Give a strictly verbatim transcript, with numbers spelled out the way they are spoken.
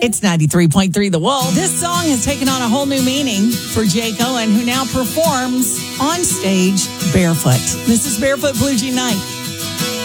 It's ninety-three point three The Wolf. This song has taken on a whole new meaning for Jake Owen, who now performs on stage barefoot. This is Barefoot Blue Jean Night.